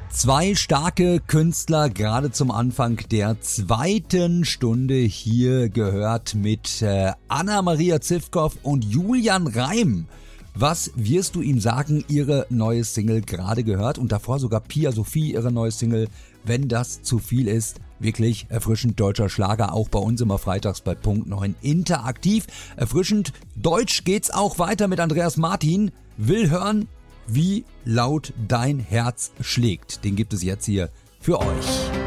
Zwei starke Künstler gerade zum Anfang der zweiten Stunde hier gehört mit Anna-Maria Zivkow und Julian Reim. Was wirst du ihm sagen? Ihre neue Single gerade gehört und davor sogar Pia Sophie, ihre neue Single Wenn das zu viel ist. Wirklich erfrischend deutscher Schlager, auch bei uns immer freitags bei Punkt 9 interaktiv. Erfrischend deutsch geht's auch weiter mit Andreas Martin. Will hören, wie laut dein Herz schlägt. Den gibt es jetzt hier für euch.